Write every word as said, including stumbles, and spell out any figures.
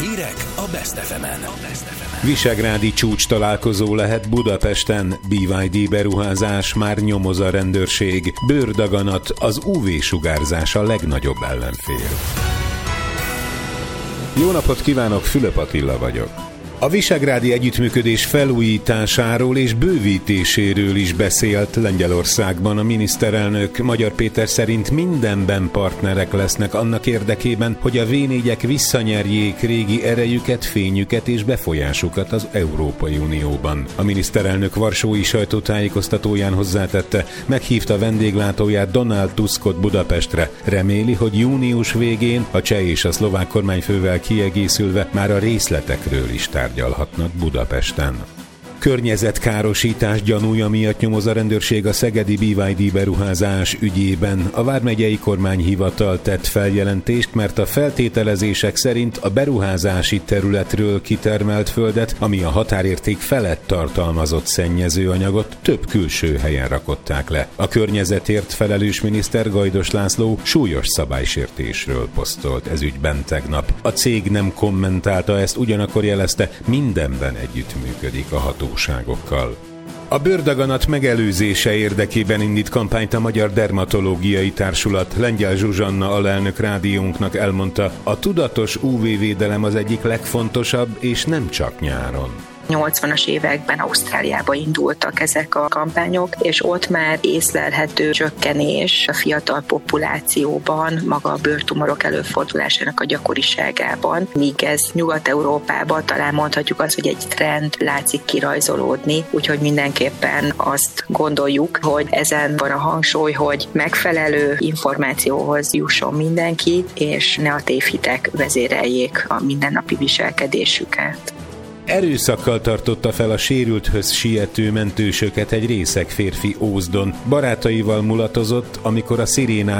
Hírek a Best ef emen. Visegrádi csúcs találkozó lehet Budapesten, bé vé dé beruházás, már nyomoz a rendőrség, bőrdaganat, az ú vé-sugárzás a legnagyobb ellenfél. Jó napot kívánok, Fülöp Attila vagyok. A visegrádi együttműködés felújításáról és bővítéséről is beszélt Lengyelországban a miniszterelnök. Magyar Péter szerint mindenben partnerek lesznek annak érdekében, hogy a vé négyek visszanyerjék régi erejüket, fényüket és befolyásukat az Európai Unióban. A miniszterelnök varsói sajtótájékoztatóján hozzátette, meghívta vendéglátóját Donald Tuskot Budapestre. Reméli, hogy június végén a cseh és a szlovák kormányfővel kiegészülve már a részletekről is tárgyalhatnak Budapesten. Környezetkárosítás gyanúja miatt nyomoz a rendőrség a szegedi bé vé dé beruházás ügyében. A vármegyei kormányhivatal tett feljelentést, mert a feltételezések szerint a beruházási területről kitermelt földet, ami a határérték felett tartalmazott szennyezőanyagot, több külső helyen rakották le. A környezetért felelős miniszter Gajdos László súlyos szabálysértésről posztolt ez ügyben tegnap. A cég nem kommentálta ezt, ugyanakkor jelezte, mindenben együttműködik a hatóság. A bőrdaganat megelőzése érdekében indít kampányt a Magyar Dermatológiai Társulat. Lengyel Zsuzsanna alelnök rádiónknak elmondta, a tudatos ú vé-védelem az egyik legfontosabb, és nem csak nyáron. nyolcvanas években Ausztráliába indultak ezek a kampányok, és ott már észlelhető csökkenés a fiatal populációban, maga a bőrtumorok előfordulásának a gyakoriságában, míg ez Nyugat-Európában talán mondhatjuk azt, hogy egy trend látszik kirajzolódni, úgyhogy mindenképpen azt gondoljuk, hogy ezen van a hangsúly, hogy megfelelő információhoz jusson mindenki, és ne a tévhitek vezéreljék a mindennapi viselkedésüket. Erőszakkal tartotta fel a sérülthöz siető mentősöket egy részeg férfi Ózdon. Barátaival mulatozott, amikor a szirénát